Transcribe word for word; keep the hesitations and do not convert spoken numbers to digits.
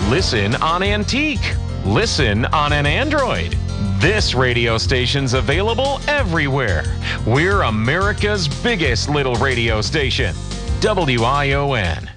Listen on Antique. Listen on an Android. This radio station's available everywhere. We're America's biggest little radio station. W I O N.